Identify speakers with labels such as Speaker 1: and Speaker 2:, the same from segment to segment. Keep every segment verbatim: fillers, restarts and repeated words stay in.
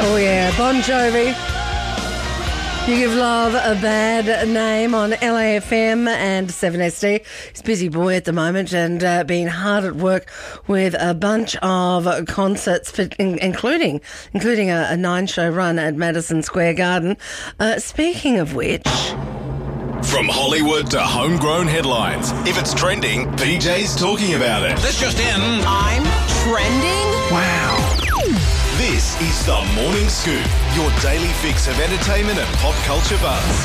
Speaker 1: Oh yeah, Bon Jovi. You give love a bad name on L A F M and seven S D. He's a busy boy at the moment and uh, been hard at work with a bunch of concerts, for, in, including including a, a nine-show run at Madison Square Garden. Uh, speaking of which...
Speaker 2: From Hollywood to homegrown headlines. If it's trending, P J's talking about it.
Speaker 3: This just in.
Speaker 4: I'm trending?
Speaker 2: Wow. This is The Morning Scoop, your daily fix of entertainment and pop culture buzz.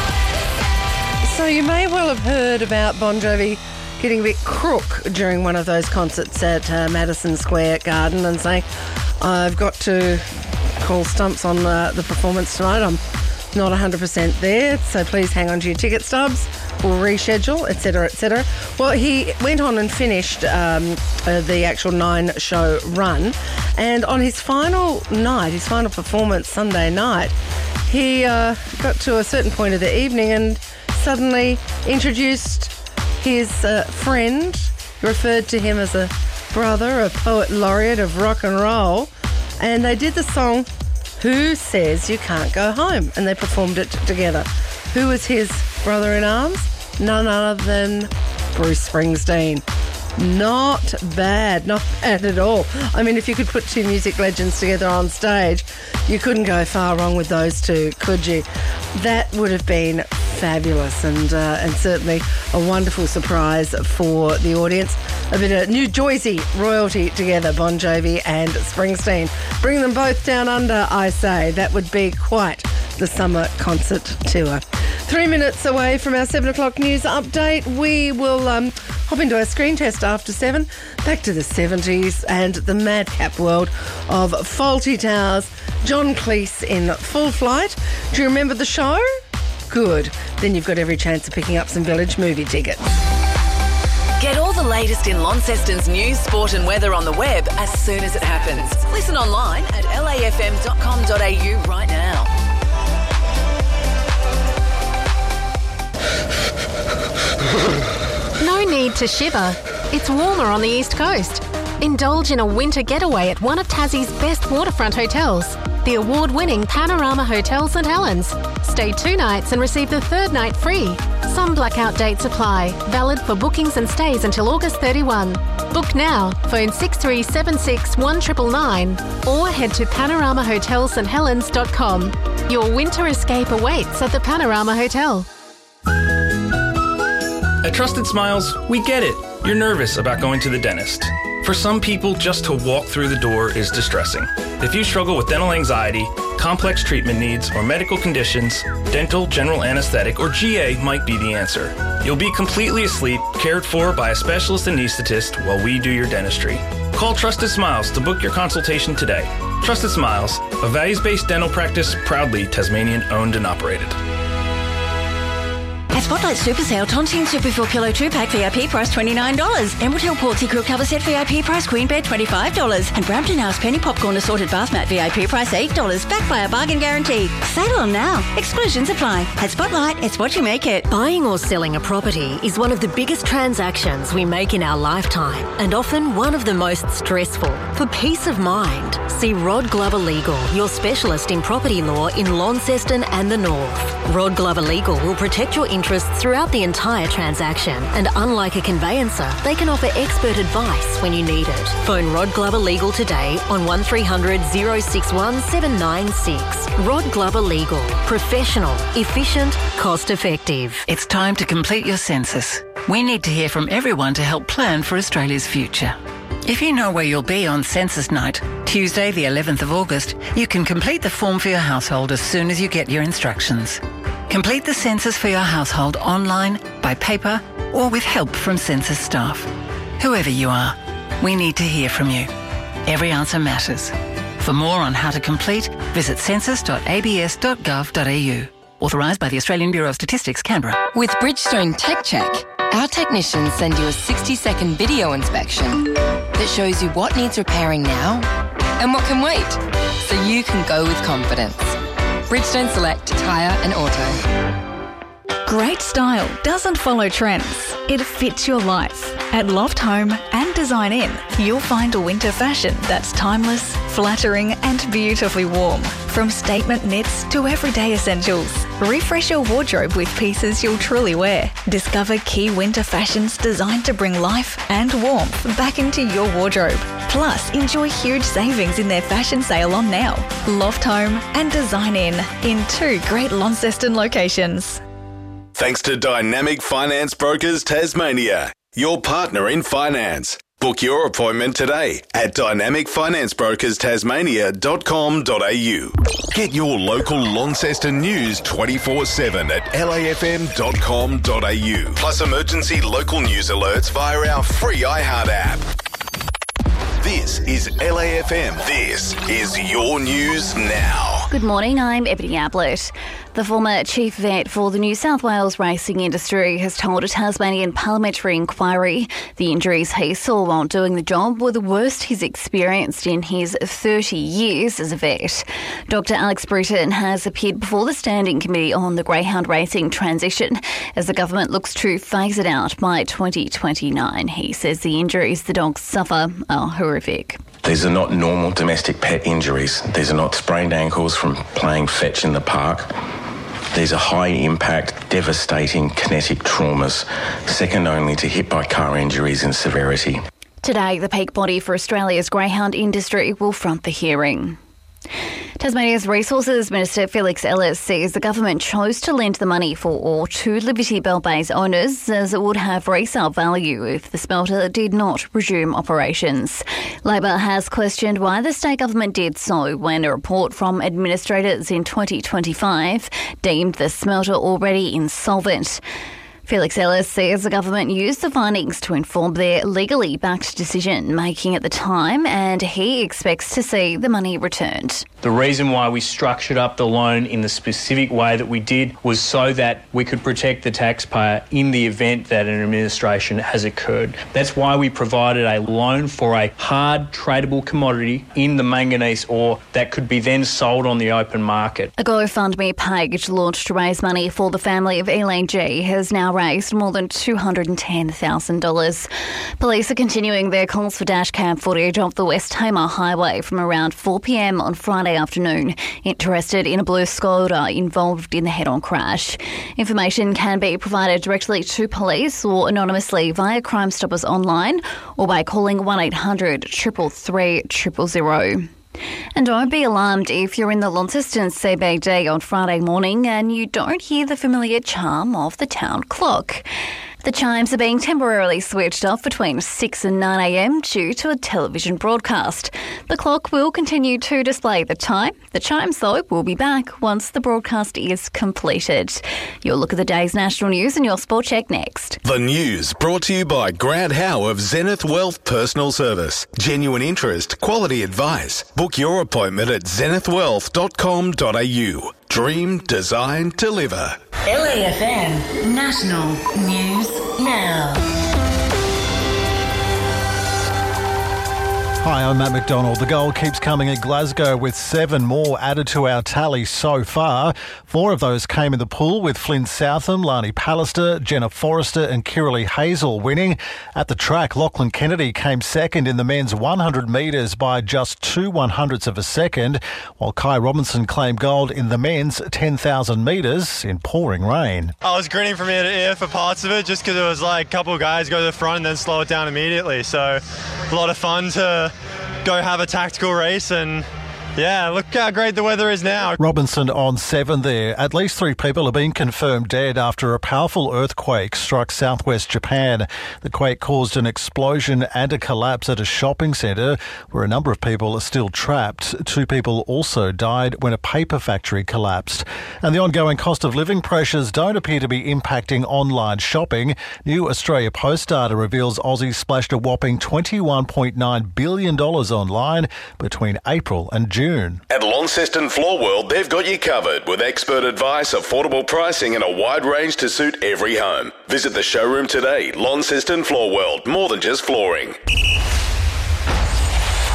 Speaker 1: So you may well have heard about Bon Jovi getting a bit crook during one of those concerts at uh, Madison Square Garden and saying, I've got to call stumps on uh, the performance tonight. I'm not one hundred percent there, so please hang on to your ticket stubs. We'll reschedule, et cetera, et cetera. Well, he went on and finished um, uh, the actual nine-show run, and on his final night, his final performance Sunday night, he uh, got to a certain point of the evening and suddenly introduced his uh, friend, referred to him as a brother, a poet laureate of rock and roll, and they did the song Who Says You Can't Go Home, and they performed it together. Who was his brother-in-arms? None other than Bruce Springsteen. Not bad, not bad at all. I mean, if you could put two music legends together on stage, you couldn't go far wrong with those two, could you? That would have been fabulous and uh, and certainly a wonderful surprise for the audience. A bit of New Jersey royalty together, Bon Jovi and Springsteen. Bring them both down under, I say. That would be quite the summer concert tour. Three minutes away from our seven o'clock news update. We will um, hop into our screen test after seven. Back to the seventies and the madcap world of Fawlty Towers. John Cleese in Full Flight. Do you remember the show? Good. Then you've got every chance of picking up some Village movie tickets.
Speaker 4: Get all the latest in Launceston's news, sport and weather on the web as soon as it happens. Listen online at l a f m dot com dot a u right now.
Speaker 5: No need to shiver. It's warmer on the East Coast. Indulge in a winter getaway at one of Tassie's best waterfront hotels, the award-winning Panorama Hotel St Helens. Stay two nights and receive the third night free. Some blackout dates apply. Valid for bookings and stays until August thirty-first. Book now. Phone six three seven six one nine nine nine or head to panorama hotel st helens dot com. Your winter escape awaits at the Panorama Hotel.
Speaker 6: At Trusted Smiles, we get it. You're nervous about going to the dentist. For some people, just to walk through the door is distressing. If you struggle with dental anxiety, complex treatment needs, or medical conditions, dental, general anesthetic, or G A might be the answer. You'll be completely asleep, cared for by a specialist anesthetist while we do your dentistry. Call Trusted Smiles to book your consultation today. Trusted Smiles, a values-based dental practice proudly Tasmanian-owned and operated.
Speaker 7: At Spotlight Super Sale, Tontine Super four Pillow two pack V I P price twenty-nine dollars. Emerald Hill Portsea Quilt Cover Set V I P price Queen Bed twenty-five dollars. And Brampton House Penny Popcorn Assorted Bath Mat V I P price eight dollars. Backed by a bargain guarantee. Sale on now. Exclusions apply. At Spotlight, it's what you make it.
Speaker 8: Buying or selling a property is one of the biggest transactions we make in our lifetime and often one of the most stressful. For peace of mind, see Rod Glover Legal, your specialist in property law in Launceston and the North. Rod Glover Legal will protect your interests throughout the entire transaction, and unlike a conveyancer, they can offer expert advice when you need it. Phone Rod Glover Legal today on one three hundred oh six one seven nine six. Rod Glover Legal. Professional, efficient, cost effective.
Speaker 9: It's time to complete your census. We need to hear from everyone to help plan for Australia's future. If you know where you'll be on census night, Tuesday the eleventh of August, you can complete the form for your household as soon as you get your instructions. Complete the census for your household online, by paper, or with help from census staff. Whoever you are, we need to hear from you. Every answer matters. For more on how to complete, visit census dot a b s dot gov dot a u. Authorised by the Australian Bureau of Statistics, Canberra.
Speaker 10: With Bridgestone Tech Check, our technicians send you a sixty-second video inspection that shows you what needs repairing now and what can wait, so you can go with confidence. Bridgestone Select Tyre and Auto.
Speaker 3: Great style doesn't follow trends. It fits your life. At Loft Home and Design Inn, you'll find a winter fashion that's timeless, flattering and beautifully warm. From statement knits to everyday essentials, refresh your wardrobe with pieces you'll truly wear. Discover key winter fashions designed to bring life and warmth back into your wardrobe. Plus, enjoy huge savings in their fashion sale on now. Loft Home and Design Inn in two great Launceston locations.
Speaker 2: Thanks to Dynamic Finance Brokers Tasmania, your partner in finance. Book your appointment today at dynamic finance brokers tasmania dot com dot a u. Get your local Launceston news twenty-four seven at l a f m dot com dot a u. Plus emergency local news alerts via our free iHeart app. This is L A F M. This is your news now.
Speaker 11: Good morning, I'm Ebony Ablett. The former chief vet for the New South Wales racing industry has told a Tasmanian parliamentary inquiry the injuries he saw while doing the job were the worst he's experienced in his thirty years as a vet. Doctor Alex Britton has appeared before the Standing Committee on the Greyhound Racing Transition as the government looks to phase it out by twenty twenty-nine. He says the injuries the dogs suffer are horrific.
Speaker 12: These are not normal domestic pet injuries. These are not sprained ankles from playing fetch in the park. These are high-impact, devastating kinetic traumas, second only to hit by car injuries in severity.
Speaker 11: Today, the peak body for Australia's greyhound industry will front the hearing. Tasmania's Resources Minister Felix Ellis says the government chose to lend the money for ore to Liberty Bell Bay's owners as it would have resale value if the smelter did not resume operations. Labor has questioned why the state government did so when a report from administrators in twenty twenty-five deemed the smelter already insolvent. Felix Ellis says the government used the findings to inform their legally backed decision-making at the time, and he expects to see the money returned.
Speaker 13: The reason why we structured up the loan in the specific way that we did was so that we could protect the taxpayer in the event that an administration has occurred. That's why we provided a loan for a hard tradable commodity in the manganese ore that could be then sold on the open market.
Speaker 11: A GoFundMe page launched to raise money for the family of Elaine G has now raised more than two hundred ten thousand dollars. Police are continuing their calls for dashcam footage of the West Tamar Highway from around four p m on Friday afternoon, interested in a blue Skoda involved in the head-on crash. Information can be provided directly to police or anonymously via Crime Stoppers online or by calling one eight hundred three three three zero zero. And don't be alarmed if you're in the Launceston C B D on Friday morning and you don't hear the familiar charm of the town clock. The chimes are being temporarily switched off between six and nine a m due to a television broadcast. The clock will continue to display the time. The chimes, though, will be back once the broadcast is completed. You'll look at the day's national news and your sport check next.
Speaker 2: The news brought to you by Grant Howe of Zenith Wealth Personal Service. Genuine interest, quality advice. Book your appointment at zenith wealth dot com dot a u. Dream, design, deliver.
Speaker 4: L A F M National News Now.
Speaker 14: Hi, I'm Matt McDonald. The gold keeps coming at Glasgow with seven more added to our tally so far. Four of those came in the pool with Flynn Southam, Lani Pallister, Jenna Forrester and Kiralee Hazel winning. At the track, Lachlan Kennedy came second in the men's one hundred metres by just two one hundredths of a second, while Kai Robinson claimed gold in the men's ten thousand metres in pouring rain.
Speaker 15: I was grinning from ear to ear for parts of it just because it was like a couple of guys go to the front and then slow it down immediately. So a lot of fun to go have a tactical race and yeah, look how great the weather is now.
Speaker 14: Robinson on seven there. At least three people have been confirmed dead after a powerful earthquake struck southwest Japan. The quake caused an explosion and a collapse at a shopping centre where a number of people are still trapped. Two people also died when a paper factory collapsed. And the ongoing cost of living pressures don't appear to be impacting online shopping. New Australia Post data reveals Aussie splashed a whopping twenty-one point nine billion dollars online between April and June.
Speaker 2: At Launceston Floor World, they've got you covered with expert advice, affordable pricing and a wide range to suit every home. Visit the showroom today. Launceston Floor World, more than just flooring.
Speaker 11: To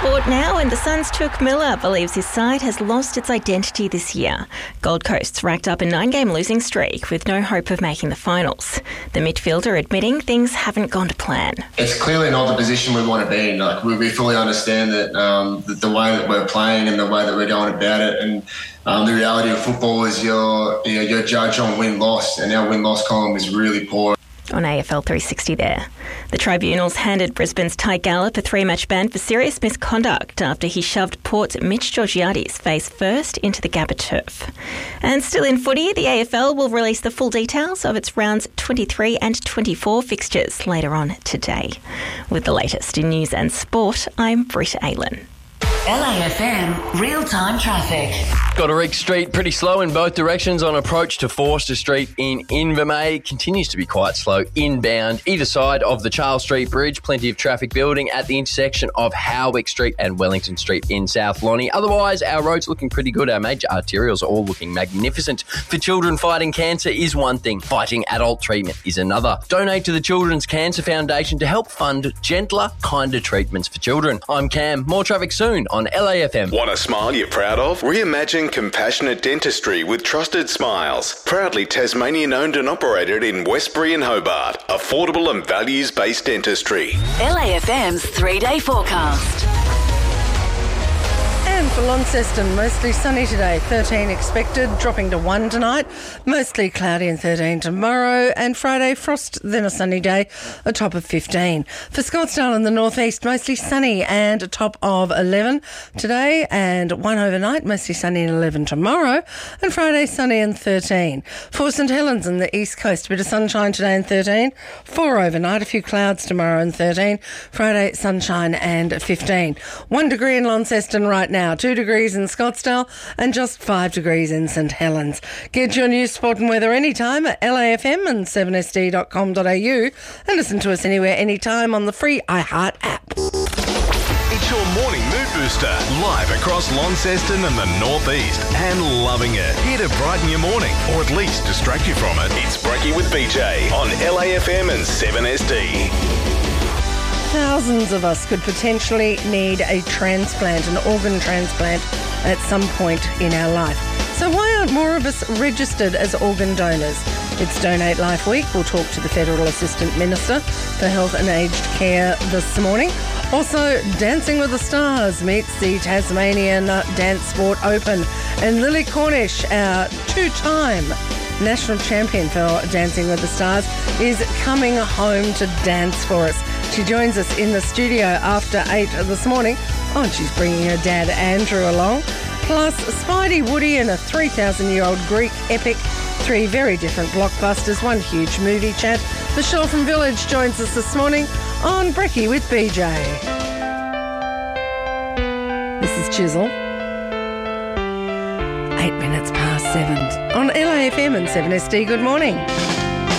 Speaker 16: sport now, and the Suns' Touk Miller believes his side has lost its identity this year. Gold Coast's racked up a nine-game losing streak with no hope of making the finals. The midfielder admitting things haven't gone to plan.
Speaker 17: It's clearly not the position we want to be in. Like, we, we fully understand that, um, that the way that we're playing and the way that we're going about it, and um, the reality of football is you're, you're, you're judged on win-loss, and our win-loss column is really poor.
Speaker 16: On A F L three sixty there. The tribunals handed Brisbane's Ty Gallop a three-match ban for serious misconduct after he shoved Port's Mitch Georgiades face first into the Gabba turf. And still in footy, the A F L will release the full details of its rounds twenty-three and twenty-four fixtures later on today. With the latest in news and sport, I'm Britta Aylan.
Speaker 4: L A F M real-time traffic.
Speaker 18: Goderich Street pretty slow in both directions on approach to Forster Street in Invermay. Continues to be quite slow inbound either side of the Charles Street Bridge. Plenty of traffic building at the intersection of Howick Street and Wellington Street in South Lonnie. Otherwise, our roads looking pretty good. Our major arterials are all looking magnificent. For children, fighting cancer is one thing. Fighting adult treatment is another. Donate to the Children's Cancer Foundation to help fund gentler, kinder treatments for children. I'm Cam. More traffic soon on L A F M.
Speaker 2: Want a smile you're proud of? Reimagine compassionate dentistry with Trusted Smiles. Proudly Tasmanian owned and operated in Westbury and Hobart. Affordable and values-based dentistry.
Speaker 4: L A F M's three-day forecast.
Speaker 1: And for Launceston, mostly sunny today, thirteen expected, dropping to one tonight. Mostly cloudy and thirteen tomorrow. And Friday, frost, then a sunny day, a top of fifteen. For Scottsdale in the northeast, mostly sunny and a top of eleven today. And one overnight, mostly sunny and eleven tomorrow. And Friday, sunny and thirteen. For St Helens in the east coast, a bit of sunshine today and thirteen. Four overnight, a few clouds tomorrow and thirteen. Friday, sunshine and fifteen. One degree in Launceston right now. Two degrees in Scottsdale and just five degrees in St Helens. Get your news, sport and weather anytime at L A F M and seven S D dot com dot a u and listen to us anywhere, anytime on the free iHeart app.
Speaker 2: It's your morning mood booster, live across Launceston and the northeast, and loving it. Here to brighten your morning, or at least distract you from it. It's Brekkie with B J on L A F M and seven S D.
Speaker 1: Thousands of us could potentially need a transplant, an organ transplant, at some point in our life. So why aren't more of us registered as organ donors? It's Donate Life Week. We'll talk to the Federal Assistant Minister for Health and Aged Care this morning. Also, Dancing with the Stars meets the Tasmanian Dance Sport Open. And Lily Cornish, our two-time national champion for Dancing with the Stars, is coming home to dance for us. She joins us in the studio after eight this morning. Oh, and she's bringing her dad Andrew along. Plus, Spidey, Woody and a three thousand year old Greek epic. Three very different blockbusters, one huge movie chat. Michelle from Village joins us this morning on Brekkie with B J. This is Chisel. Eight minutes past seven on L A F M and seven S D. Good morning.